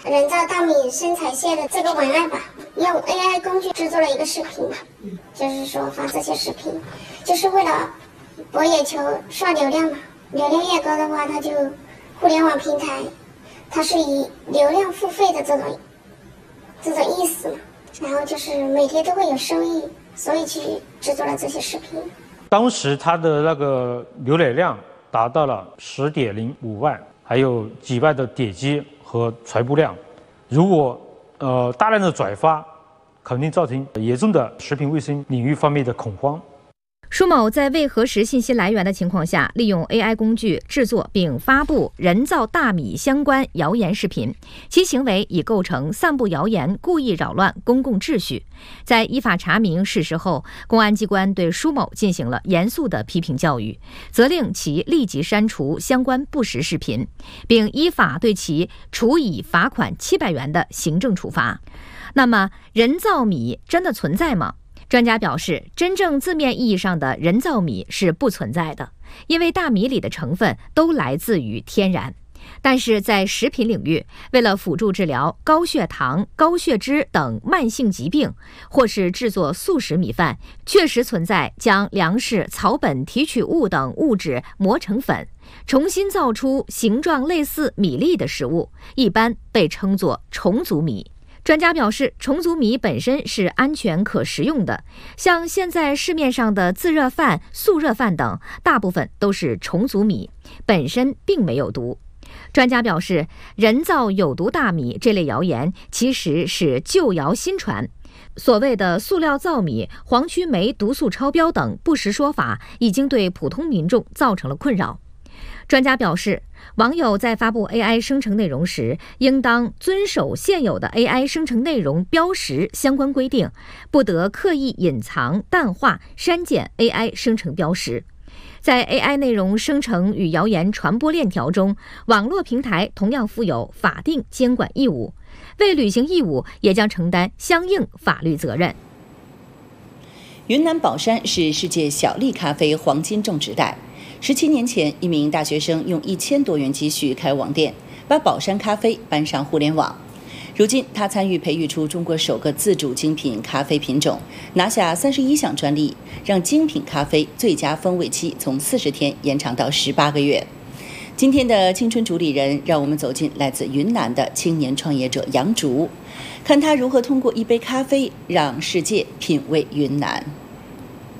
人造大米生产线的这个文案吧，用 AI 工具制作了一个视频，就是说发这些视频，就是为了博眼球、刷流量嘛。流量越高的话，它就互联网平台，它是以流量付费的这种意思嘛。然后就是每天都会有收益，所以去制作了这些视频。 当时它的那个浏览量达到了10.05万，还有几万的点击和传播量。如果大量的转发，肯定造成严重的食品卫生领域方面的恐慌。 舒某在未核实信息来源的情况下，利用 AI 工具制作并发布人造大米相关谣言视频，其行为已构成散布谣言、故意扰乱公共秩序。在依法查明事实后，公安机关对舒某进行了严肃的批评教育，责令其立即删除相关不实视频，并依法对其处以罚款700元的行政处罚。那么，人造米真的存在吗？专家表示，真正字面意义上的人造米是不存在的，因为大米里的成分都来自于天然。但是在食品领域，为了辅助治疗高血糖、高血脂等慢性疾病，或是制作速食米饭，确实存在将粮食草本提取物等物质磨成粉，重新造出形状类似米粒的食物，一般被称作重组米。专家表示，重组米本身是安全可食用的，像现在市面上的自热饭、速热饭等，大部分都是重组米，本身并没有毒。专家表示，人造有毒大米这类谣言其实是旧谣新传，所谓的塑料造米、黄曲霉毒素超标等不实说法，已经对普通民众造成了困扰。专家表示，网友在发布 AI 生成内容时，应当遵守现有的 AI 生成内容标识相关规定，不得刻意隐藏、淡化、删减 AI 生成标识。在 AI 内容生成与谣言传播链条中，网络平台同样负有法定监管义务，未履行义务也将承担相应法律责任。 云南保山是世界小粒咖啡黄金种植带。17年前，一名大学生用1000多元积蓄开网店，把保山咖啡搬上互联网。如今，他参与培育出中国首个自主精品咖啡品种，拿下31项专利，让精品咖啡最佳风味期从40天延长到18个月。今天的青春主理人，让我们走进来自云南的青年创业者杨竹，看他如何通过一杯咖啡让世界品味云南。